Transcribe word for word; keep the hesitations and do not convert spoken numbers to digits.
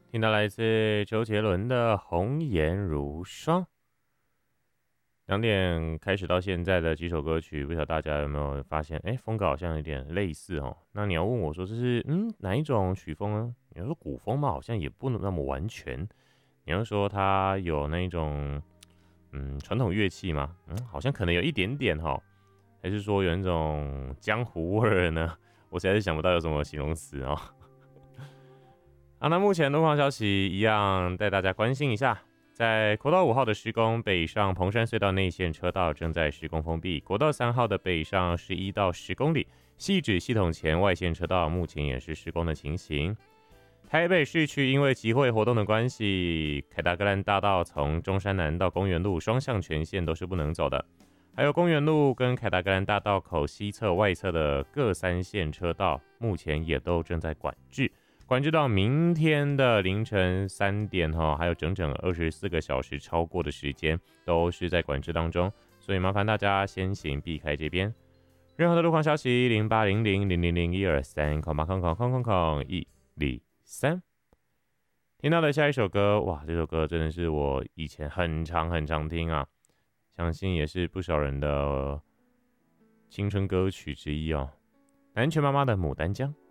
听到来自周杰伦的《红颜如霜》。两点开始到现在的几首歌曲，不晓得大家有没有发现，哎，风格好像有点类似哦。那你要问我说这是嗯哪一种曲风呢？你要说古风嘛，好像也不能那么完全。你要说它有那一种嗯传统乐器嘛，嗯，好像可能有一点点哈、哦，还是说有那种江湖味儿呢？我实在是想不到有什么形容词哦。好，那目前路况消息一样带大家关心一下，在国道五号的施工，北上彭山隧道内线车道正在施工封闭；国道三号的北上十一到十公里，汐止系统前外线车道目前也是施工的情形。台北市区因为集会活动的关系，凯达格兰大道从中山南到公园路双向全线都是不能走的，还有公园路跟凯达格兰大道口西侧外侧的各三线车道，目前也都正在管制。管制到明天的凌晨三点哈，还有整整二十四个小时超过的时间都是在管制当中，所以麻烦大家先行避开这边。任何的路况消息，零八零零零零零一二三空八空空空空空一零三。听到的下一首歌，哇，这首歌真的是我以前很常很常听啊，相信也是不少人的青春歌曲之一哦。南拳妈妈的《牡丹江》。